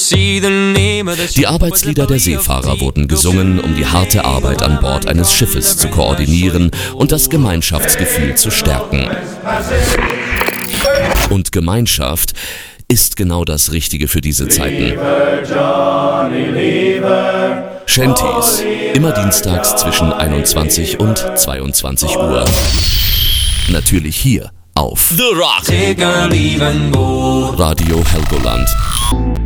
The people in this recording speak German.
Die Arbeitslieder der Seefahrer wurden gesungen, um die harte Arbeit an Bord eines Schiffes zu koordinieren und das Gemeinschaftsgefühl zu stärken. Und Gemeinschaft ist genau das Richtige für diese Zeiten. Shanties, immer dienstags zwischen 21 und 22 Uhr. Natürlich hier auf The Rock. Radio Helgoland.